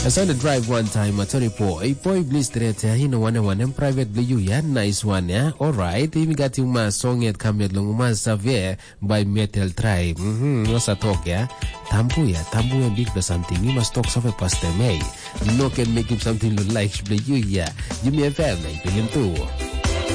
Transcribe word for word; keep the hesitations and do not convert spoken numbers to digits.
I saw the drive one time at twenty-four. A boy blistered here, no one one and private blue, yeah, nice one, yeah. Alright, we got you my song at Kamet Longuma Savie by Metal Tribe. Mm-hmm, what's a talk, yeah? Tambu, yeah, Tambu and big the something. You must talk of a past May. No can make him something look like blue, yeah. You may have a billion too.